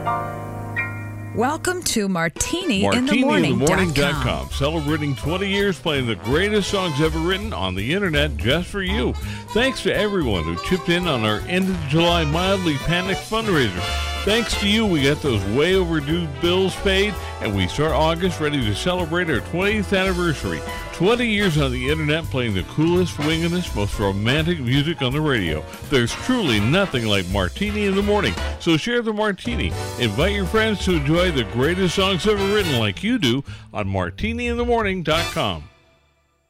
Welcome to MartiniInTheMorning.com. Celebrating 20 years playing the greatest songs ever written on the internet just for you. Thanks to everyone who chipped in on our end of July Mildly Panicked fundraiser. Thanks to you, we got those way overdue bills paid, and we start August ready to celebrate our 20th anniversary. 20 years on the internet playing the coolest, wingingest, most romantic music on the radio. There's truly nothing like Martini in the Morning, so share the martini. Invite your friends to enjoy the greatest songs ever written like you do on MartiniInTheMorning.com.